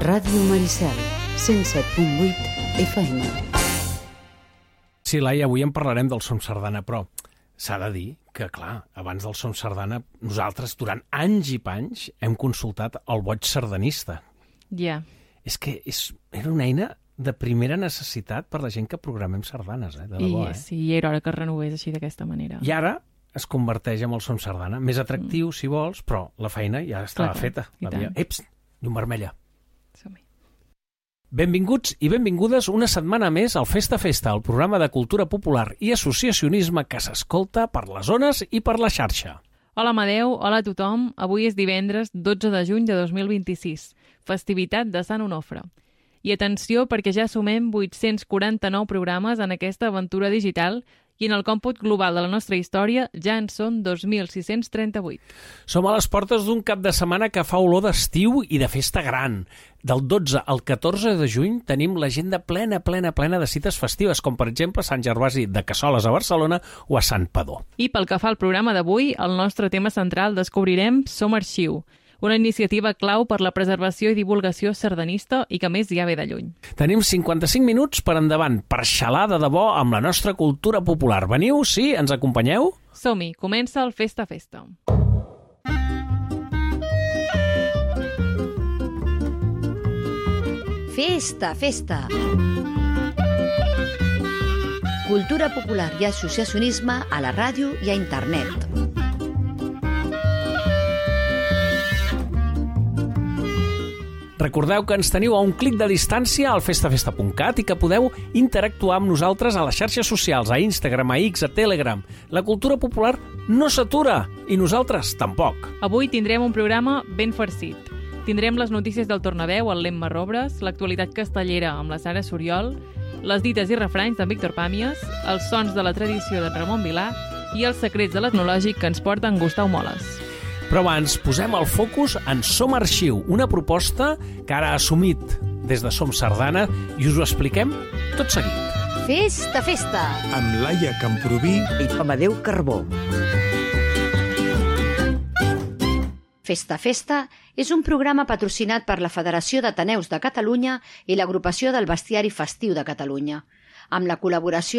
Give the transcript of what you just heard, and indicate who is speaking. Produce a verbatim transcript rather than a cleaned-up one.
Speaker 1: Ràdio Maricel, cent set punt vuit F M.
Speaker 2: Sí, Laia, avui en parlarem del Som Sardana, però s'ha de dir que, clar, abans del Som Sardana, nosaltres, durant anys i panys, hem consultat el boig sardanista.
Speaker 3: Ja. Yeah.
Speaker 2: És que és, era una eina de primera necessitat per la gent que programem sardanes, eh? De debò,
Speaker 3: I,
Speaker 2: eh?
Speaker 3: sí, i era hora que es renovés així d'aquesta manera.
Speaker 2: I ara es converteix en el Som Sardana. Més atractiu, mm. si vols, però la feina ja estava
Speaker 3: clar,
Speaker 2: feta. Havia... Eps, llum vermella.
Speaker 3: Som-hi.
Speaker 2: Benvinguts i benvingudes una setmana més al Festa Festa, el programa de cultura popular i associacionisme que s'escolta per les zones i per la xarxa.
Speaker 3: Hola Amadeu, hola a tothom. Avui és divendres dotze de juny de dos mil vint-i-sis, festivitat de Sant Onofre. I atenció perquè ja sumem vuit-cents quaranta-nou programes en aquesta aventura digital i en el còmput global de la nostra història ja en són dos mil sis-cents trenta-vuit.
Speaker 2: Som a les portes d'un cap de setmana que fa olor d'estiu i de festa gran. Del dotze al catorze de juny tenim l'agenda plena, plena, plena de cites festives, com per exemple Sant Gervasi de Cassoles a Barcelona o a Sant Padó.
Speaker 3: I pel que fa al programa d'avui, el nostre tema central descobrirem Som Arxiu, una iniciativa clau per la preservació i divulgació sardanista i que més ja ve de lluny.
Speaker 2: Tenim cinquanta-cinc minuts per endavant per xalar de debò amb la nostra cultura popular. Veniu, sí? Ens acompanyeu?
Speaker 3: Som-hi, comença el Festa Festa.
Speaker 1: Festa, festa. Cultura popular i associacionisme a la ràdio i a internet.
Speaker 2: Recordeu que ens teniu a un clic de distància al festafesta punt cat i que podeu interactuar amb nosaltres a les xarxes socials, a Instagram, a X, a Telegram. La cultura popular no s'atura i nosaltres tampoc.
Speaker 3: Avui tindrem un programa ben farcit. Tindrem les notícies del Tornaveu, el Lemma Robres, l'actualitat castellera amb la Sara Soriol, les dites i refranys d'en Víctor Pàmies, els sons de la tradició d'en Ramon Vilà i els secrets de l'etnològic que ens porta en Gustau Moles.
Speaker 2: Però abans posem el focus en Som Arxiu, una proposta que ara ha assumit des de Som Sardana i us ho expliquem tot seguit.
Speaker 1: Festa, festa!
Speaker 4: Amb Laia Camproví
Speaker 1: i Amadeu Carbó. Festa, festa és un programa patrocinat per la Federació d'Ateneus de Catalunya i l'Agrupació del Bestiari Festiu de Catalunya, amb la col·laboració